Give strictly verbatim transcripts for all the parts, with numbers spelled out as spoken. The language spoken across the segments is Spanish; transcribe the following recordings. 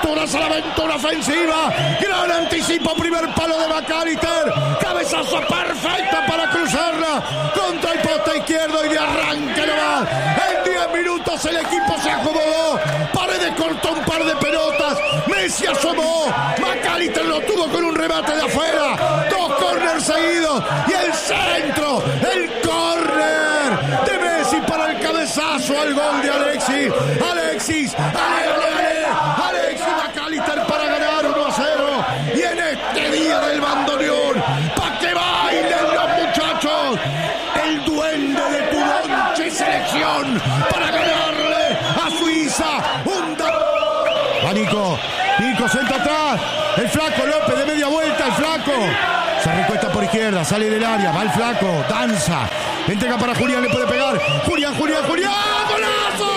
aventuras a la aventura ofensiva. Gran anticipo, primer palo de McAllister. Cabezazo perfecto para cruzarla contra el poste izquierdo y de arranque nomás. En diez minutos el equipo se acomodó. Paredes cortó un par de pelotas. Messi asomó. McAllister lo tuvo con un remate de afuera. Dos córner seguidos y el centro. El córner de Messi para el cabezazo al gol de Alexis. Alexis. Ale, ale, ale. Alexis McAllister para ganar uno a cero. Y en este día del bandoneón, pa' que bailen los muchachos. El duende de tu lonche selección para ganarle a Suiza. Un da... Va Nico. Nico centra atrás. El flaco López de media vuelta. El flaco. Se recuesta por izquierda. Sale del área. Va el flaco. Danza. Entrega para Julián. Le puede pegar. Julián, Julián, Julián. ¡Golazo!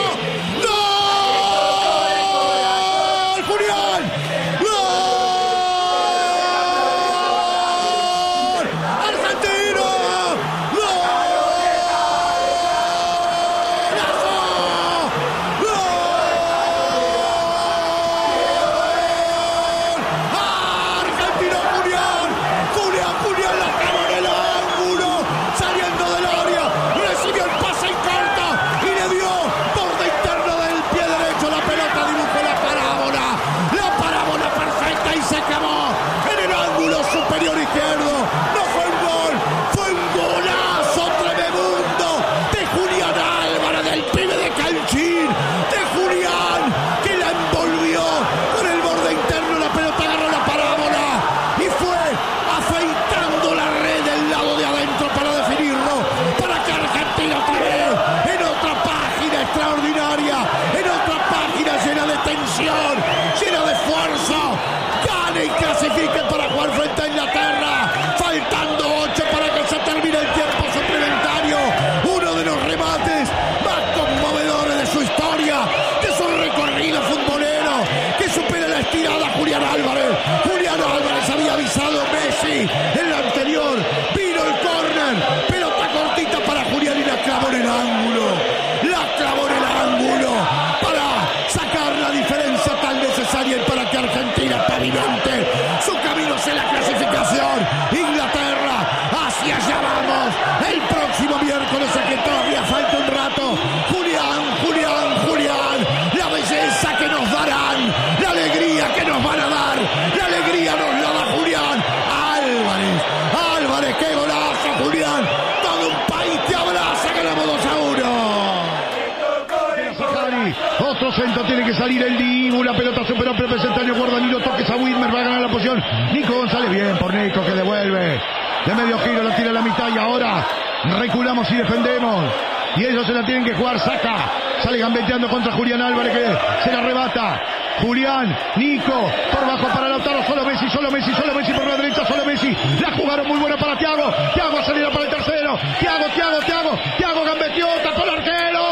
Centro tiene que salir el Dibu, la pelota superó Pepe Centenario, guarda Nilo, toques a Widmer, va a ganar la posición. Nico González, bien por Nico que devuelve. De medio giro, la tira a la mitad y ahora reculamos y defendemos. Y ellos se la tienen que jugar, saca. Sale gambeteando contra Julián Álvarez que se la arrebata. Julián, Nico, por bajo para Lautaro, solo Messi, solo Messi, solo Messi por la derecha, solo Messi. La jugaron muy buena para Thiago. Thiago a salir para el tercero. Thiago, Thiago, Thiago. Thiago gambeteó, tapó el arquero.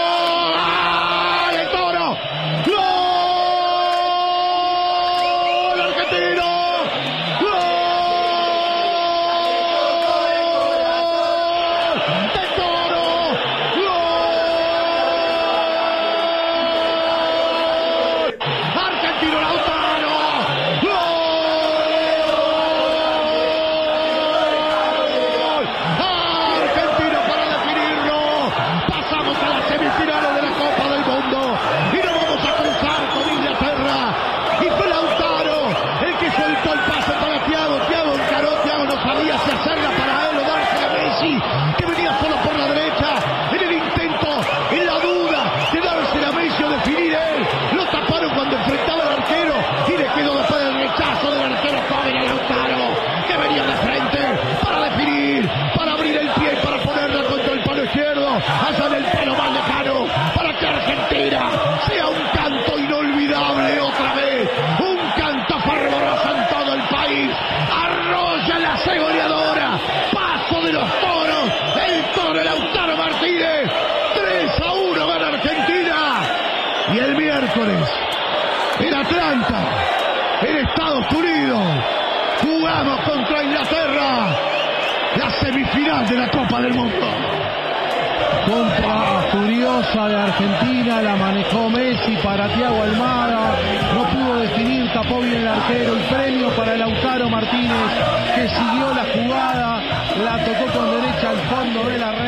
En Atlanta, en Estados Unidos, jugamos contra Inglaterra la semifinal de la Copa del Mundo. Contra furiosa de Argentina, la manejó Messi para Thiago Almada, no pudo definir tapó bien el arquero. El premio para Lautaro Martínez, que siguió la jugada, la tocó con derecha al fondo de la red.